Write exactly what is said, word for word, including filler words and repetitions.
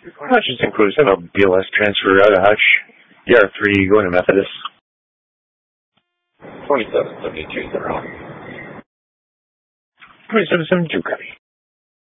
Hutchinson Cruise, hello, B L S transfer out of Hutch. D R three going to Methodist. twenty-seven seventy-two, they're on. twenty-seven seventy-two, copy.